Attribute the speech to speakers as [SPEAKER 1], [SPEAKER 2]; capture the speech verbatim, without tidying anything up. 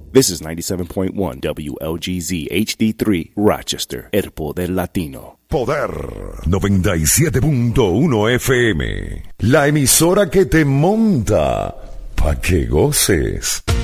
[SPEAKER 1] This is ninety-seven point one W L G Z H D three, Rochester, El Poder Latino.
[SPEAKER 2] Poder noventa y siete punto uno F M. La emisora que te monta pa' que goces.